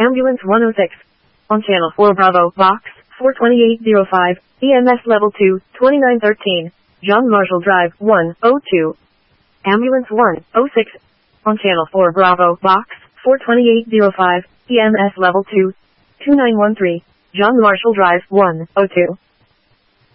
Ambulance 106. On Channel 4 Bravo, Box 42805, EMS Level 2, 2913, John Marshall Drive, 102. Ambulance 106. On Channel 4 Bravo, Box 42805, EMS Level 2, 2913, John Marshall Drive, 102.